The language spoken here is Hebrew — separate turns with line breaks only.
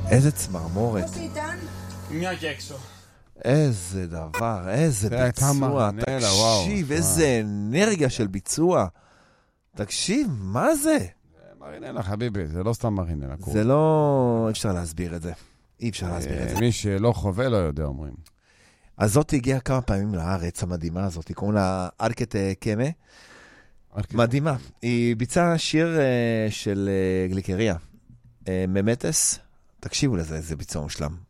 איזה צמרמורת.
מי אקסו.
איזה דבר, איזה ביצוע. תקשיב, איזה אנרגיה של ביצוע. תקשיב, מה זה?
מרינלה, חביבי, זה לא סתם מרינלה.
זה לא... אפשר להסביר את זה. אי אפשר להסביר את זה.
מי שלא חווה לא יודע, אומרים.
אז זאת הגיעה כמה פעמים לארץ המדהימה הזאת. קוראים לה ארקט קמה. מדהימה. היא ביצעה שיר של גליקריה. ממטס. תקשיבו לזה, זה ביצוע מושלם.